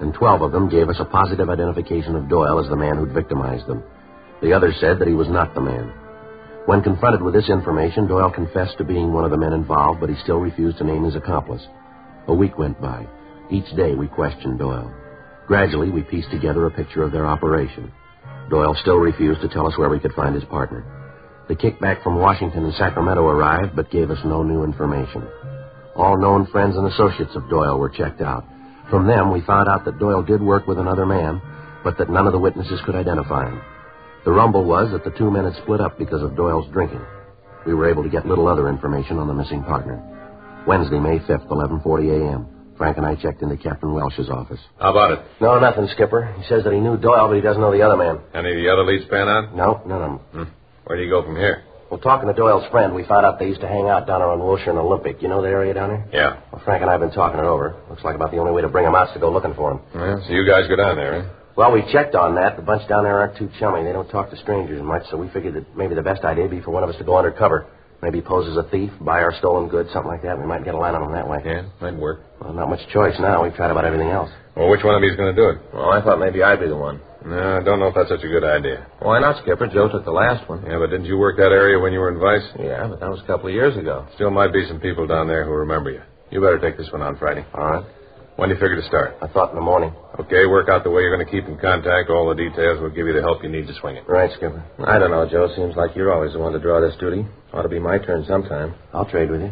and 12 of them gave us a positive identification of Doyle as the man who'd victimized them. The others said that he was not the man. When confronted with this information, Doyle confessed to being one of the men involved, but he still refused to name his accomplice. A week went by. Each day we questioned Doyle. Gradually, we pieced together a picture of their operation. Doyle still refused to tell us where we could find his partner. The kickback from Washington and Sacramento arrived, but gave us no new information. All known friends and associates of Doyle were checked out. From them, we found out that Doyle did work with another man, but that none of the witnesses could identify him. The rumble was that the two men had split up because of Doyle's drinking. We were able to get little other information on the missing partner. Wednesday, May 5th, 11:40 a.m. Frank and I checked into Captain Welsh's office. How about it? No, nothing, Skipper. He says that he knew Doyle, but he doesn't know the other man. Any of the other leads pan out? No, none of them. Where do you go from here? Well, talking to Doyle's friend, we found out they used to hang out down around Wilshire and Olympic. You know the area down there? Yeah. Well, Frank and I have been talking it over. Looks like about the only way to bring him out is to go looking for him. Well, so you guys go down there, eh? Well, we checked on that. The bunch down there aren't too chummy. They don't talk to strangers much, so we figured that maybe the best idea would be for one of us to go undercover. Maybe pose as a thief, buy our stolen goods, something like that. We might get a line on them that way. Yeah, might work. Well, not much choice now. We've tried about everything else. Well, which one of you is going to do it? Well, I thought maybe I'd be the one. No, I don't know if that's such a good idea. Why not, Skipper? Joe took the last one. Yeah, but didn't you work that area when you were in Vice? Yeah, but that was a couple of years ago. Still might be some people down there who remember you. You better take this one on Friday. All right. When do you figure to start? I thought in the morning. Okay, work out the way you're going to keep in contact. All the details will give you the help you need to swing it. Right, Skipper. I don't know, Joe. Seems like you're always the one to draw this duty. Ought to be my turn sometime. I'll trade with you.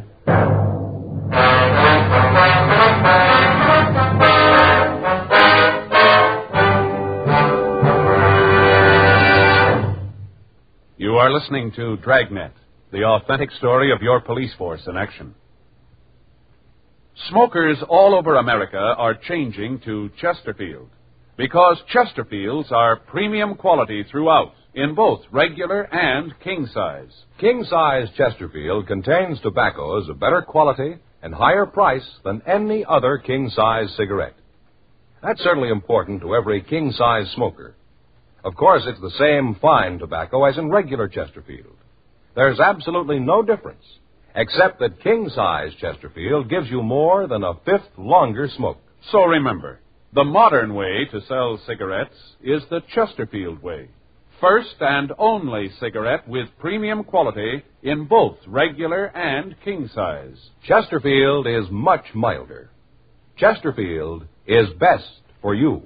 You are listening to Dragnet, the authentic story of your police force in action. Smokers all over America are changing to Chesterfield because Chesterfields are premium quality throughout in both regular and king size. King size Chesterfield contains tobaccos of better quality and higher price than any other king size cigarette. That's certainly important to every king size smoker. Of course, it's the same fine tobacco as in regular Chesterfield. There's absolutely no difference, except that king-size Chesterfield gives you more than a fifth longer smoke. So remember, the modern way to sell cigarettes is the Chesterfield way. First and only cigarette with premium quality in both regular and king size. Chesterfield is much milder. Chesterfield is best for you.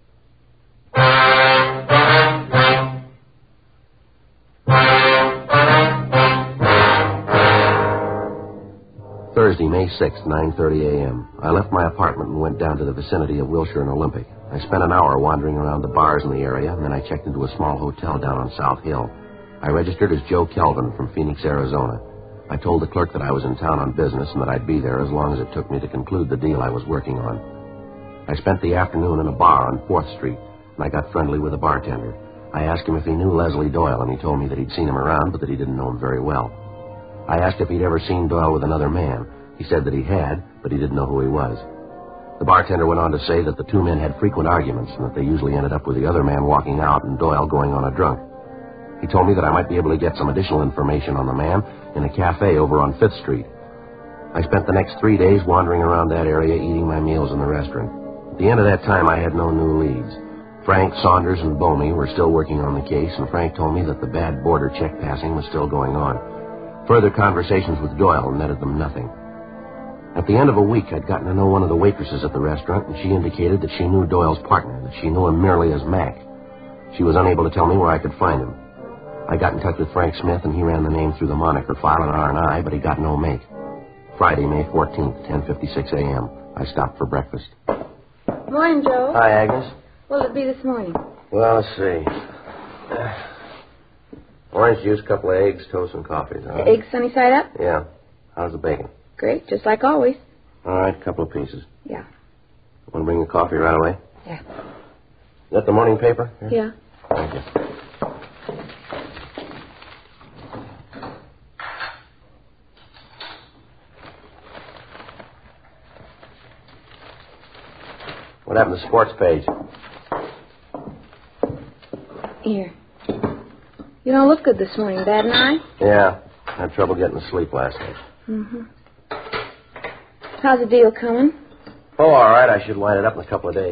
Thursday, May 6th, 9:30 a.m. I left my apartment and went down to the vicinity of Wilshire and Olympic. I spent an hour wandering around the bars in the area, and then I checked into a small hotel down on South Hill. I registered as Joe Kelvin from Phoenix, Arizona. I told the clerk that I was in town on business and that I'd be there as long as it took me to conclude the deal I was working on. I spent the afternoon in a bar on 4th Street, and I got friendly with the bartender. I asked him if he knew Leslie Doyle, and he told me that he'd seen him around, but that he didn't know him very well. I asked if he'd ever seen Doyle with another man. He said that he had, but he didn't know who he was. The bartender went on to say that the two men had frequent arguments and that they usually ended up with the other man walking out and Doyle going on a drunk. He told me that I might be able to get some additional information on the man in a cafe over on 5th Street. I spent the next 3 days wandering around that area, eating my meals in the restaurant. At the end of that time, I had no new leads. Frank, Saunders, and Bomey were still working on the case, and Frank told me that the bad border check passing was still going on. Further conversations with Doyle netted them nothing. At the end of a week, I'd gotten to know one of the waitresses at the restaurant, and she indicated that she knew Doyle's partner, that she knew him merely as Mac. She was unable to tell me where I could find him. I got in touch with Frank Smith, and he ran the name through the moniker file at R&I, but he got no make. Friday, May 14th, 10:56 a.m. I stopped for breakfast. Morning, Joe. Hi, Agnes. What'll it be this morning? Well, let's see. Orange juice, couple of eggs, toast, and coffee. Eggs sunny side up? Yeah. How's the bacon? Great, just like always. All right, couple of pieces. Yeah. Want to bring the coffee right away? Yeah. Is that the morning paper? Yeah. Thank you. What happened to the sports page? Here. You don't look good this morning, Dad and I. Yeah. Had trouble getting to sleep last night. Mm-hmm. How's the deal coming? Oh, all right. I should line it up in a couple of days.